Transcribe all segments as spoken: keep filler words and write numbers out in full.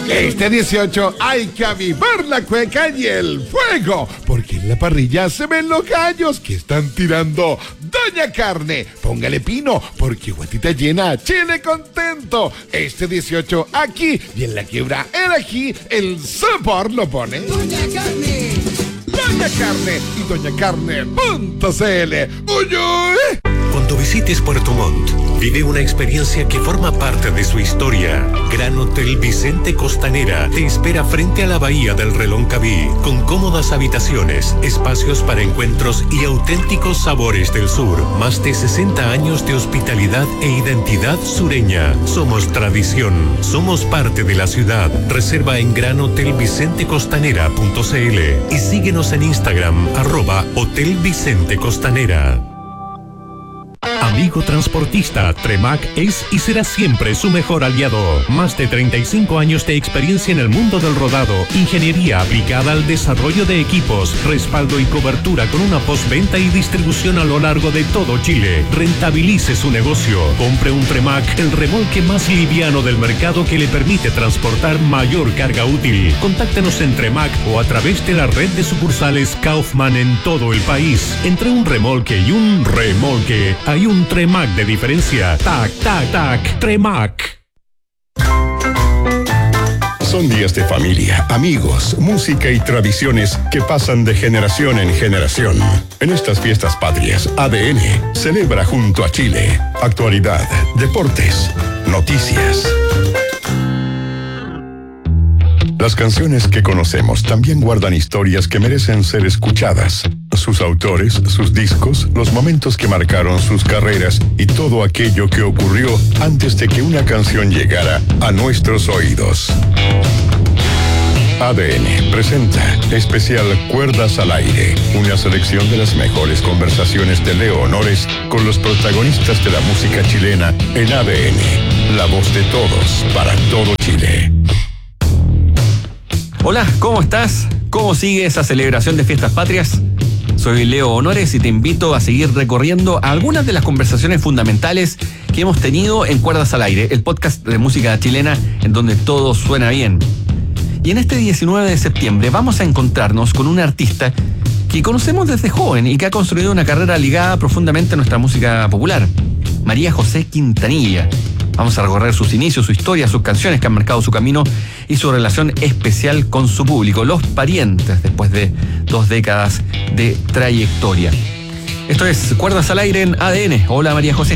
Este dieciocho hay que avivar la cueca y el fuego, porque en la parrilla se ven los gallos que están tirando Doña Carne. Póngale pino, porque guatita llena, chile contento. Este dieciocho aquí y en la quiebra el ají, el sabor lo pone Doña Carne. Doña Carne y doña carne punto c l. ¡Uy, uy! Cuando visites Puerto Montt, vive una experiencia que forma parte de su historia. Gran Hotel Vicente Costanera te espera frente a la bahía del Reloncaví, con cómodas habitaciones, espacios para encuentros y auténticos sabores del sur. Más de sesenta años de hospitalidad e identidad sureña. Somos tradición, somos parte de la ciudad. Reserva en gran hotel vicente costanera punto c l y síguenos en Instagram, arroba Hotel Vicente Costanera. Amigo transportista, Tremac es y será siempre su mejor aliado. Más de treinta y cinco años de experiencia en el mundo del rodado, ingeniería aplicada al desarrollo de equipos, respaldo y cobertura con una postventa y distribución a lo largo de todo Chile. Rentabilice su negocio. Compre un Tremac, el remolque más liviano del mercado que le permite transportar mayor carga útil. Contáctenos en Tremac o a través de la red de sucursales Kaufman en todo el país. Entre un remolque y un remolque hay un Tremac de diferencia. Tac, tac, tac. Tremac. Son días de familia, amigos, música y tradiciones que pasan de generación en generación. En estas fiestas patrias, A D N celebra junto a Chile. Actualidad, deportes, noticias. Las canciones que conocemos también guardan historias que merecen ser escuchadas. Sus autores, sus discos, los momentos que marcaron sus carreras y todo aquello que ocurrió antes de que una canción llegara a nuestros oídos. A D N presenta especial Cuerdas al Aire, una selección de las mejores conversaciones de Leo Honores con los protagonistas de la música chilena en A D N, la voz de todos para todo Chile. Hola, ¿cómo estás? ¿Cómo sigue esa celebración de fiestas patrias? Soy Leo Honores y te invito a seguir recorriendo algunas de las conversaciones fundamentales que hemos tenido en Cuerdas al Aire, el podcast de música chilena en donde todo suena bien. Y en este diecinueve de septiembre vamos a encontrarnos con una artista que conocemos desde joven y que ha construido una carrera ligada profundamente a nuestra música popular, María José Quintanilla. Vamos a recorrer sus inicios, su historia, sus canciones que han marcado su camino y su relación especial con su público, los parientes, después de dos décadas de trayectoria. Esto es Cuerdas al Aire en A D N. Hola, María José.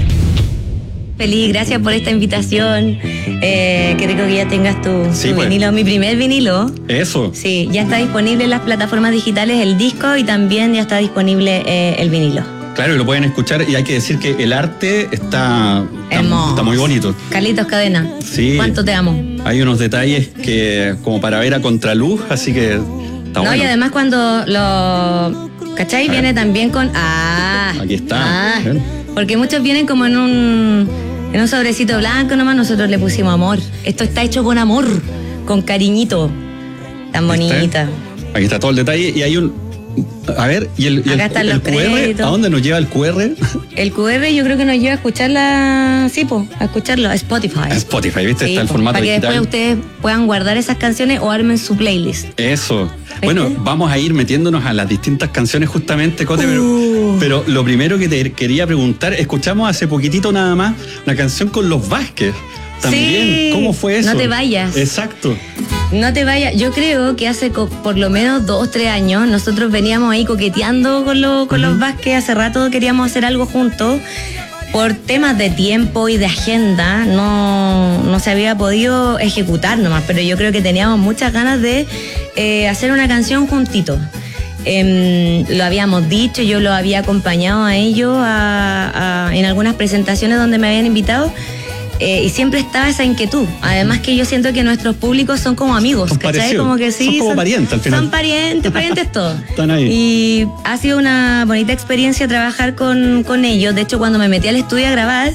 Feliz, gracias por esta invitación. Eh, qué rico que ya tengas tu, sí, tu pues. vinilo, mi primer vinilo. Eso. Sí, ya está disponible en las plataformas digitales el disco y también ya está disponible eh, el vinilo. Claro, y lo pueden escuchar y hay que decir que el arte está, está, está muy bonito. Carlitos Cadena, sí, cuánto te amo. Hay unos detalles que como para ver a contraluz, así que está no, bueno. Y además cuando lo... ¿Cachai? Viene también con... Ah, aquí está. Ah, porque muchos vienen como en un, en un sobrecito blanco nomás, nosotros le pusimos amor. Esto está hecho con amor, con cariñito. Tan bonita. Aquí está todo el detalle y hay un... A ver, ¿y el, y el, Acá están el los Q R? créditos. ¿A dónde nos lleva el Q R? El Q R yo creo que nos lleva a escucharla, sí, po, a escucharlo, a Spotify. A Spotify, ¿viste? Sí, está el po, formato para que digital. después ustedes puedan guardar esas canciones o armen su playlist. Eso. ¿Viste? Bueno, vamos a ir metiéndonos a las distintas canciones justamente, Cote, Uh. pero, pero lo primero que te quería preguntar, escuchamos hace poquitito nada más una canción con Los Vázquez. También, Sí, ¿cómo fue eso? No te vayas. Exacto. No te vayas. Yo creo que hace co- por lo menos dos, tres años nosotros veníamos ahí coqueteando con, lo, con uh-huh. los Vázquez. Hace rato queríamos hacer algo juntos. Por temas de tiempo y de agenda no, no se había podido ejecutar nomás, pero yo creo que teníamos muchas ganas de eh, hacer una canción juntitos. Eh, lo habíamos dicho, yo lo había acompañado a ellos a, a, en algunas presentaciones donde me habían invitado. Eh, y siempre estaba esa inquietud. Además que yo siento que nuestros públicos son como amigos, son ¿cachai? Parecidos. Como que sí, son como son, parientes al final. Son parientes, parientes todos. Están ahí. Y ha sido una bonita experiencia trabajar con, con ellos. De hecho, cuando me metí al estudio a grabar,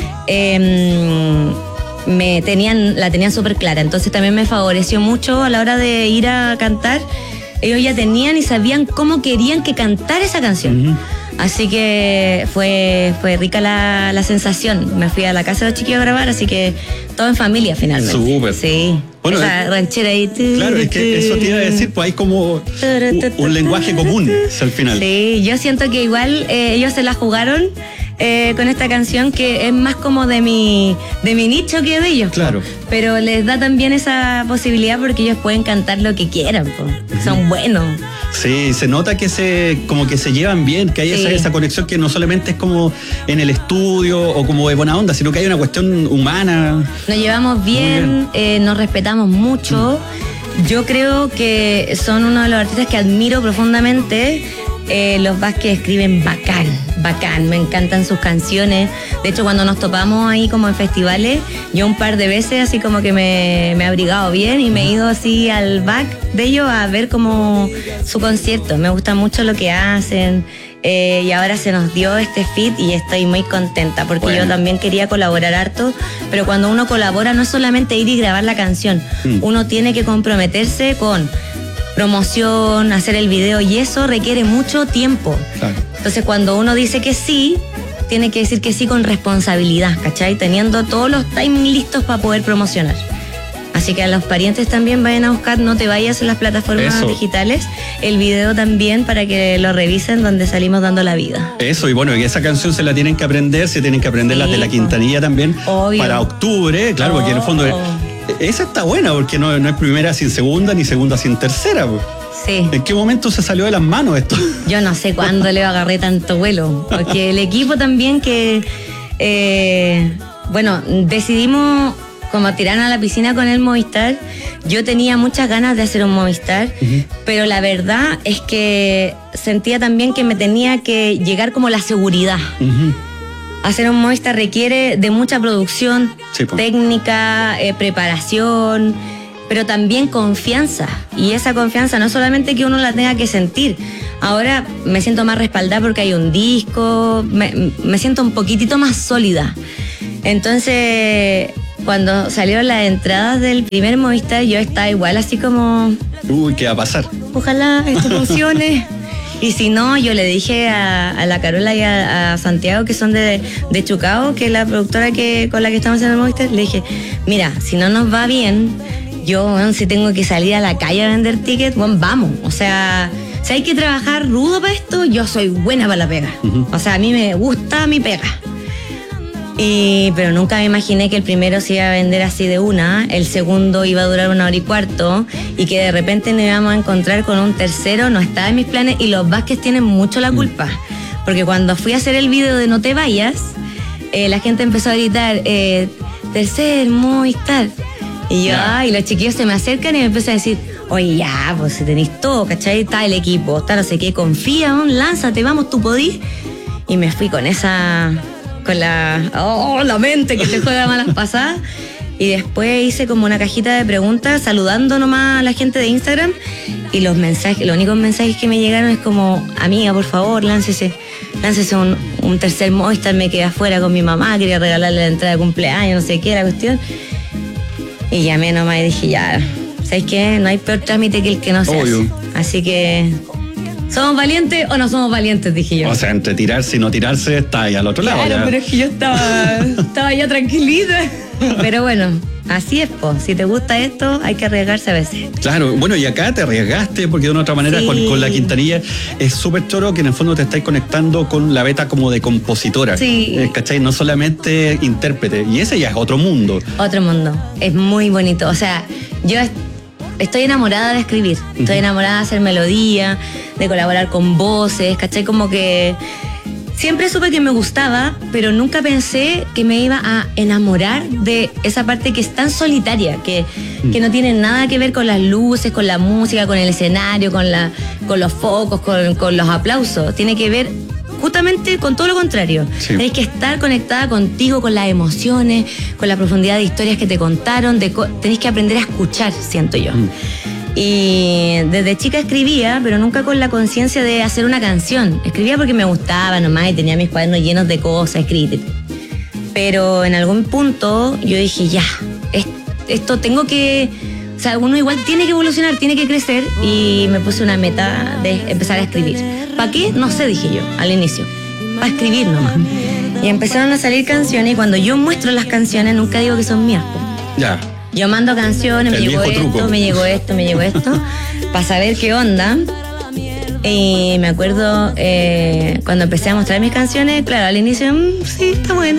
eh, me tenían, la tenían súper clara. Entonces también me favoreció mucho a la hora de ir a cantar. Ellos ya tenían y sabían cómo querían que cantara esa canción. Uh-huh. Así que fue, fue rica la, la sensación. Me fui a la casa de los chiquillos a grabar, así que todo en familia finalmente. Súper. Sí. Bueno, esa eh, ranchera ahí. Claro, es que eso te iba a decir, pues hay como un, un lenguaje común al final. Sí, yo siento que igual eh, ellos se la jugaron eh, con esta canción, que es más como de mi de mi nicho que de ellos. Claro. Pero les da también esa posibilidad porque ellos pueden cantar lo que quieran, po. Son buenos. Sí, se nota que se como que se llevan bien, que hay Sí. esa, esa conexión que no solamente es como en el estudio o como de buena onda, sino que hay una cuestión humana. Nos llevamos bien, bien. eh, nos respetamos mucho. Yo creo que son uno de los artistas que admiro profundamente. Eh, los Vázquez escriben bacán, bacán, me encantan sus canciones. De hecho, cuando nos topamos ahí como en festivales, yo un par de veces así como que me, me he abrigado bien y me he ido así al back de ellos a ver como su concierto. Me gusta mucho lo que hacen. Eh, y ahora se nos dio este feat y estoy muy contenta porque Bueno. yo también quería colaborar harto, pero cuando uno colabora no es solamente ir y grabar la canción, Mm. uno tiene que comprometerse con promoción, hacer el video, y eso requiere mucho tiempo. Claro. Entonces cuando uno dice que sí, tiene que decir que sí con responsabilidad, ¿cachai? Teniendo todos los timings listos para poder promocionar. Así que a los parientes también vayan a buscar No Te Vayas en las plataformas Eso. digitales, el video también para que lo revisen, donde salimos dando la vida. Eso, y bueno, y esa canción se la tienen que aprender, se tienen que aprender las de la Sí, Quintanilla también, obvio. para octubre, claro, porque en el fondo Oh. esa está buena, porque no, no es primera sin segunda, ni segunda sin tercera. Po. Sí. ¿En qué momento se salió de las manos esto? Yo no sé cuándo le agarré tanto vuelo, porque el equipo también que, eh, bueno, decidimos como tirarnos a la piscina con el Movistar. Yo tenía muchas ganas de hacer un Movistar, uh-huh. pero la verdad es que sentía también que me tenía que llegar como la seguridad. Uh-huh. Hacer un Movistar requiere de mucha producción, sí, pues. técnica, eh, preparación, pero también confianza. Y esa confianza no solamente que uno la tenga que sentir. Ahora me siento más respaldada porque hay un disco, me, me siento un poquitito más sólida. Entonces, cuando salieron las entradas del primer Movistar, yo estaba igual así como... Uy, ¿qué va a pasar? Ojalá esto funcione. Y si no, yo le dije a, a la Carola y a, a Santiago, que son de, de Chucao, que es la productora que, con la que estamos en el Movistar, le dije, mira, si no nos va bien, yo, bueno, si tengo que salir a la calle a vender tickets, bueno, vamos. O sea, si hay que trabajar rudo para esto, yo soy buena para la pega. Uh-huh. O sea, a mí me gusta mi pega. Y, pero nunca me imaginé que el primero se iba a vender así de una, el segundo iba a durar una hora y cuarto, y que de repente nos íbamos a encontrar con un tercero. No estaba en mis planes, y los Vázquez tienen mucho la culpa, porque cuando fui a hacer el video de No Te Vayas, eh, la gente empezó a gritar, eh, tercer Movistar, y yo, yeah. y los chiquillos se me acercan y me empiezan a decir, oye, ya, pues si tenéis todo, ¿cachai? Está el equipo, está no sé qué, confía, lánzate, vamos, tú podís. Y me fui con esa... con la, oh, la mente que te juega malas pasadas. Y después hice como una cajita de preguntas saludando nomás a la gente de Instagram, y los mensajes, los únicos mensajes que me llegaron es como, amiga, por favor, láncese, láncese un, un tercer Movistar, me quedé afuera con mi mamá, quería regalarle la entrada de cumpleaños, no sé qué, la cuestión. Y llamé nomás y dije, ya, ¿sabes qué? No hay peor trámite que el que no se Obvio. hace. Así que... ¿somos valientes o no somos valientes? Dije yo. O sea, entre tirarse y no tirarse está ahí al otro claro, lado. Claro, pero es que yo estaba, estaba ya tranquilita. Pero bueno, así es, po. Si te gusta esto, hay que arriesgarse a veces. Claro, bueno, y acá te arriesgaste porque de una otra manera sí. con, con la Quintanilla es súper choro que en el fondo te estáis conectando con la beta como de compositora. Sí. ¿Cachai? No solamente intérprete. Y ese ya es otro mundo. Otro mundo. Es muy bonito. O sea, yo... estoy enamorada de escribir, estoy enamorada de hacer melodía, de colaborar con voces, ¿cachai? Como que siempre supe que me gustaba, pero nunca pensé que me iba a enamorar de esa parte que es tan solitaria, que, que no tiene nada que ver con las luces, con la música, con el escenario, con, la, con los focos, con, con los aplausos. Tiene que ver justamente con todo lo contrario. Sí. Tenés que estar conectada contigo, con las emociones, con la profundidad de historias que te contaron, de co- tenés que aprender a escuchar, siento yo. Mm. Y desde chica escribía, pero nunca con la conciencia de hacer una canción. Escribía porque me gustaba nomás y tenía mis cuadernos llenos de cosas escritas. Pero en algún punto yo dije, ya, es, esto tengo que... O sea, uno igual tiene que evolucionar, tiene que crecer, y me puse una meta de empezar a escribir. ¿Para qué? No sé, dije yo, al inicio. Para escribir nomás. Y empezaron a salir canciones, y cuando yo muestro las canciones nunca digo que son mías. Po. Ya. Yo mando canciones, me El llegó viejo esto, truco. me llegó esto, me llegó esto, para saber qué onda. Y me acuerdo eh, cuando empecé a mostrar mis canciones, claro, al inicio, mmm, sí, está buena.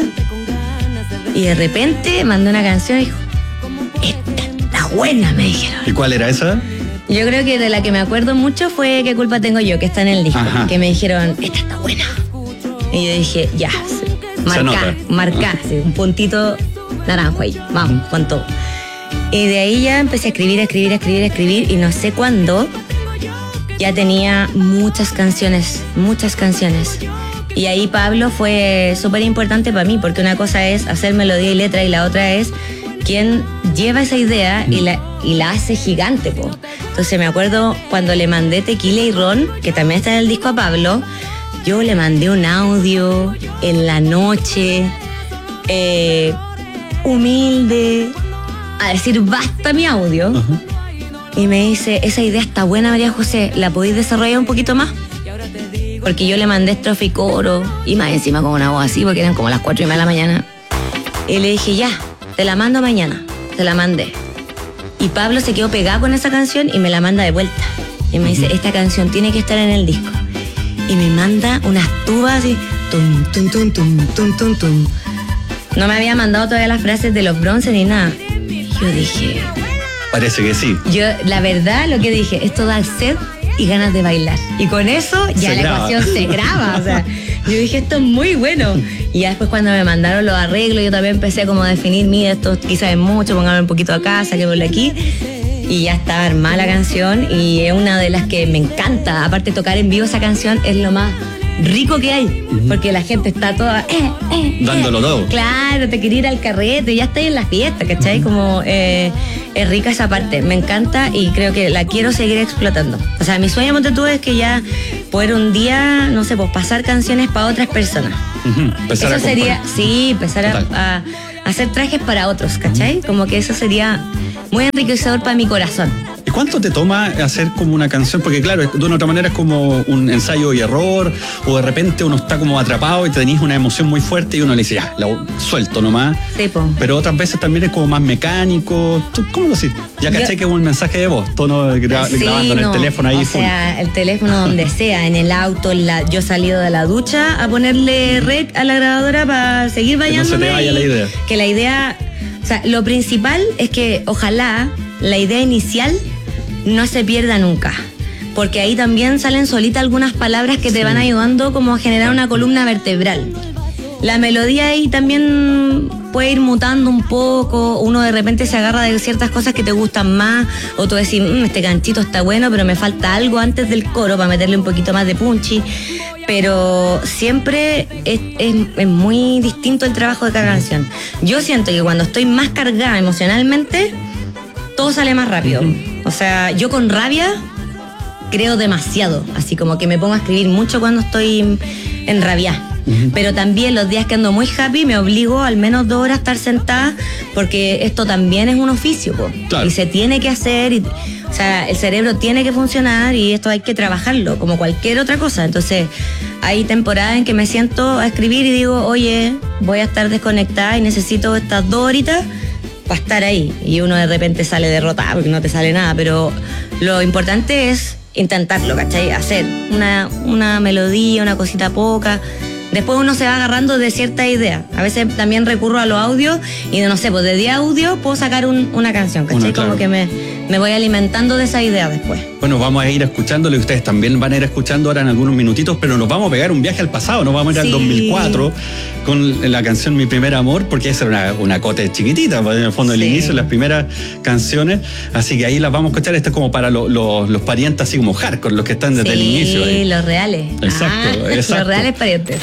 Y de repente mandé una canción y dijo, esta está buena, me dijeron. ¿Y cuál era esa? Yo creo que de la que me acuerdo mucho fue ¿Qué culpa tengo yo?, que está en el disco. Ajá. Que me dijeron, esta está buena. Y yo dije, ya, sí, marcá, nota. marcá, sí, un puntito naranjo ahí, vamos, con todo. Y de ahí ya empecé a escribir, a escribir, a escribir, a escribir, y no sé cuándo ya tenía muchas canciones, muchas canciones. Y ahí Pablo fue súper importante para mí, porque una cosa es hacer melodía y letra y la otra es quien lleva esa idea y la, y la hace gigante, po. Entonces me acuerdo cuando le mandé Tequila y Ron, que también está en el disco a Pablo, yo le mandé un audio en la noche, eh, humilde, a decir basta mi audio. Ajá. Y me dice, esa idea está buena, María José, ¿la podéis desarrollar un poquito más? Porque yo le mandé estrofa y coro, y más encima con una voz así, porque eran como las cuatro y media de la mañana. Y le dije, ya, te la mando mañana. Te la mandé. Y Pablo se quedó pegado con esa canción y me la manda de vuelta. Y me dice, esta canción tiene que estar en el disco. Y me manda unas tubas así, tum, tum, tum, tum, tum, tum, tum. No me había mandado todavía las frases de los bronces ni nada. Y yo dije... Parece que sí. Yo, la verdad, lo que dije, esto da sed y ganas de bailar. Y con eso ya Se la graba. ecuación se graba. O sea, yo dije, esto es muy bueno. Y ya después cuando me mandaron los arreglos, yo también empecé como a definir, mira, esto quizás es mucho, póngame un poquito acá, saquémoslo aquí. Y ya está armada la canción y es una de las que me encanta. Aparte, tocar en vivo esa canción es lo más rico que hay, porque la gente está toda eh, eh, eh. Dándolo todo. Claro, te quería ir al carrete, ya estoy en la fiesta, ¿cachai? Como eh, es rica esa parte, me encanta y creo que la quiero seguir explotando. O sea, mi sueño, monte tú, es que ya poder un día, no sé, pues pasar canciones para otras personas. Ujú. Empezar Eso a sería, componer. sí, empezar a, a- a hacer trajes para otros, ¿cachai? Como que eso sería muy enriquecedor para mi corazón. ¿Y cuánto te toma hacer como una canción? Porque claro, de una u otra manera es como un ensayo y error, o de repente uno está como atrapado y tenés una emoción muy fuerte y uno le dice, ya, lo suelto nomás. Sí, po. Pero otras veces también es como más mecánico. ¿Tú ¿Cómo lo decís? Ya Yo- caché que es un mensaje de voz, tono gra- Sí, grabando en el no, teléfono ahí o full. sea, el teléfono donde sea, en el auto, en la, yo he salido de la ducha a ponerle rec a la grabadora para seguir no se te bañándome. vaya y la idea. Que la idea, o sea, lo principal es que ojalá la idea inicial no se pierda nunca. Porque ahí también salen solitas algunas palabras que te van ayudando como a generar una columna vertebral. La melodía ahí también puede ir mutando un poco, uno de repente se agarra de ciertas cosas que te gustan más, o tú decís, mmm, este canchito está bueno, pero me falta algo antes del coro para meterle un poquito más de punchy. Pero siempre es, es, es muy distinto el trabajo de cada canción. Yo siento que cuando estoy más cargada emocionalmente, todo sale más rápido. O sea, yo con rabia creo demasiado, así como que me pongo a escribir mucho cuando estoy en rabia. Pero también los días que ando muy happy me obligo al menos dos horas a estar sentada, porque esto también es un oficio, po. Claro. Y se tiene que hacer, y, o sea, el cerebro tiene que funcionar y esto hay que trabajarlo como cualquier otra cosa. Entonces hay temporadas en que me siento a escribir y digo, oye, voy a estar desconectada y necesito estas dos horitas para estar ahí. Y uno de repente sale derrotado porque no te sale nada, pero lo importante es intentarlo, ¿cachai? Hacer una, una melodía, una cosita poca. Después uno se va agarrando de cierta idea. A veces también recurro a los audios y no sé, pues de diez audios puedo sacar un- una canción, ¿cachai? Una, claro. Como que me, me voy alimentando de esa idea después. Bueno, vamos a ir escuchándolo y ustedes también van a ir escuchando ahora en algunos minutitos, pero nos vamos a pegar un viaje al pasado, nos vamos a ir al Sí. dos mil cuatro con la canción Mi Primer Amor, porque esa era una, una cote chiquitita, en el fondo del Sí. inicio, las primeras canciones, así que ahí las vamos a escuchar. Esto es como para lo- lo- los parientes así como hardcore, los que están desde el Sí, inicio. ahí. los reales. Exacto, Ah, exacto. Los reales parientes.